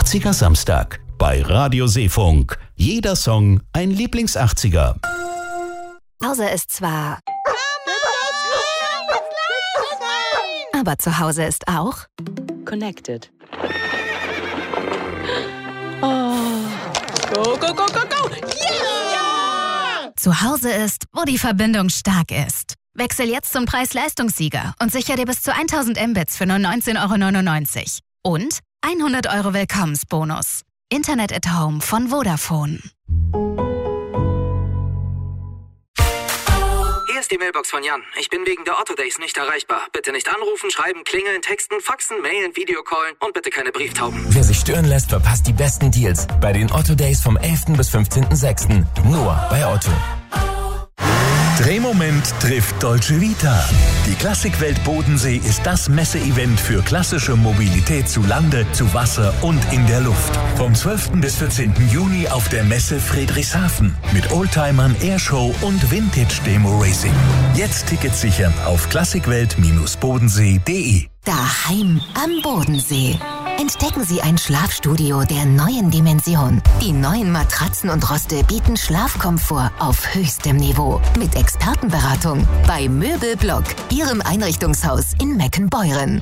80er Samstag bei Radio Seefunk. Jeder Song ein Lieblings-80er. Hause ist zwar... aber zu Hause ist auch... Connected. Oh. Go, go, go, go, go! Yeah! Zu Hause ist, wo die Verbindung stark ist. Wechsel jetzt zum Preis-Leistungssieger und sicher dir bis zu 1000 Mbits für nur 19,99 € und 100 € Willkommensbonus. Internet at Home von Vodafone. Hier ist die Mailbox von Jan. Ich bin wegen der Otto Days nicht erreichbar. Bitte nicht anrufen, schreiben, klingeln, texten, faxen, mailen, Videocallen und bitte keine Brieftauben. Wer sich stören lässt, verpasst die besten Deals bei den Otto Days vom 11. bis 15.06. Nur bei Otto. Drehmoment trifft Dolce Vita. Die Klassikwelt Bodensee ist das Messeevent für klassische Mobilität zu Lande, zu Wasser und in der Luft. Vom 12. bis 14. Juni auf der Messe Friedrichshafen mit Oldtimern, Airshow und Vintage-Demo-Racing. Jetzt Tickets sichern auf klassikwelt-bodensee.de. Daheim am Bodensee. Entdecken Sie ein Schlafstudio der neuen Dimension. Die neuen Matratzen und Roste bieten Schlafkomfort auf höchstem Niveau. Mit Expertenberatung bei Möbelblock, Ihrem Einrichtungshaus in Meckenbeuren.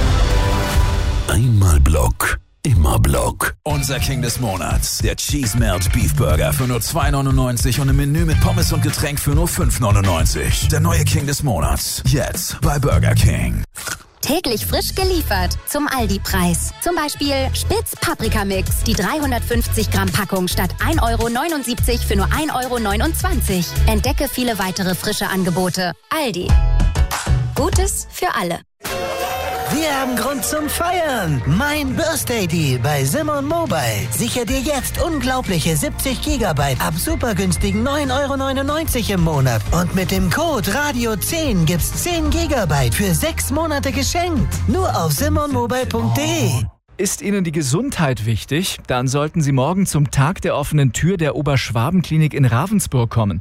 Einmal Block, immer Block. Unser King des Monats, der Cheese Melt Beef Burger für nur 2,99 € und ein Menü mit Pommes und Getränk für nur 5,99 €. Der neue King des Monats, jetzt bei Burger King. Täglich frisch geliefert zum Aldi-Preis. Zum Beispiel Spitz Paprikamix, die 350 Gramm Packung statt 1,79 € für nur 1,29 €. Entdecke viele weitere frische Angebote. Aldi. Gutes für alle. Wir haben Grund zum Feiern. Mein Birthday Deal bei Simon Mobile. Sicher dir jetzt unglaubliche 70 GB ab super günstigen 9,99 € im Monat. Und mit dem Code Radio10 gibt's 10 GB für 6 Monate geschenkt. Nur auf simonmobile.de. Ist Ihnen die Gesundheit wichtig? Dann sollten Sie morgen zum Tag der offenen Tür der Oberschwaben-Klinik in Ravensburg kommen.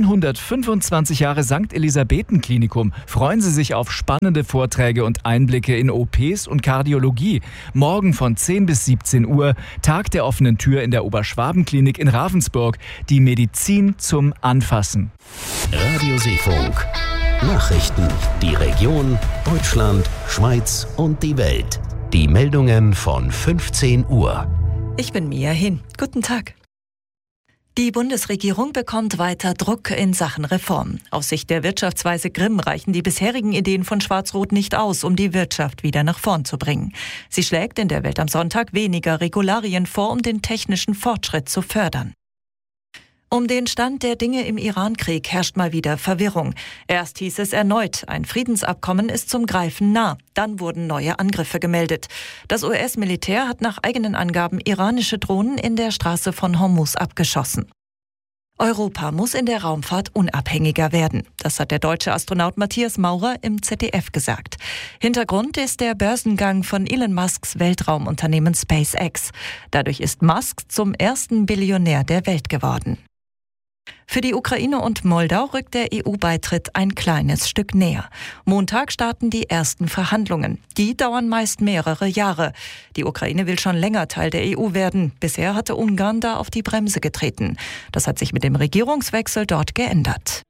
125 Jahre St. Elisabethen-Klinikum. Freuen Sie sich auf spannende Vorträge und Einblicke in OPs und Kardiologie. Morgen von 10 bis 17 Uhr, Tag der offenen Tür in der Oberschwaben-Klinik in Ravensburg. Die Medizin zum Anfassen. Radio Seefunk. Nachrichten. Die Region, Deutschland, Schweiz und die Welt. Die Meldungen von 15 Uhr. Ich bin Mia Hin. Guten Tag. Die Bundesregierung bekommt weiter Druck in Sachen Reform. Aus Sicht der Wirtschaftsweise Grimm reichen die bisherigen Ideen von Schwarz-Rot nicht aus, um die Wirtschaft wieder nach vorn zu bringen. Sie schlägt in der Welt am Sonntag weniger Regularien vor, um den technischen Fortschritt zu fördern. Um den Stand der Dinge im Iran-Krieg herrscht mal wieder Verwirrung. Erst hieß es erneut, ein Friedensabkommen ist zum Greifen nah. Dann wurden neue Angriffe gemeldet. Das US-Militär hat nach eigenen Angaben iranische Drohnen in der Straße von Hormuz abgeschossen. Europa muss in der Raumfahrt unabhängiger werden. Das hat der deutsche Astronaut Matthias Maurer im ZDF gesagt. Hintergrund ist der Börsengang von Elon Musks Weltraumunternehmen SpaceX. Dadurch ist Musk zum ersten Billionär der Welt geworden. Für die Ukraine und Moldau rückt der EU-Beitritt ein kleines Stück näher. Montag starten die ersten Verhandlungen. Die dauern meist mehrere Jahre. Die Ukraine will schon länger Teil der EU werden. Bisher hatte Ungarn da auf die Bremse getreten. Das hat sich mit dem Regierungswechsel dort geändert.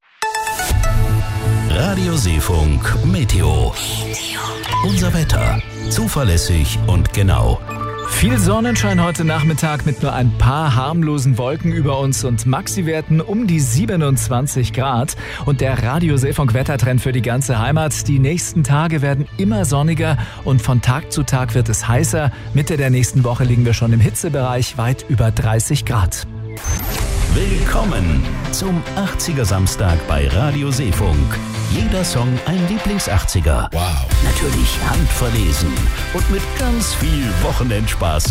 Radio Seefunk Meteo. Unser Wetter. Zuverlässig und genau. Viel Sonnenschein heute Nachmittag mit nur ein paar harmlosen Wolken über uns und Maxi-Werten um die 27 Grad. Und der Radio Seefunk Wettertrend für die ganze Heimat. Die nächsten Tage werden immer sonniger und von Tag zu Tag wird es heißer. Mitte der nächsten Woche liegen wir schon im Hitzebereich, weit über 30 Grad. Willkommen zum 80er Samstag bei Radio Seefunk. Jeder Song ein Lieblings-80er. Wow. Natürlich handverlesen und mit ganz viel Wochenendspaß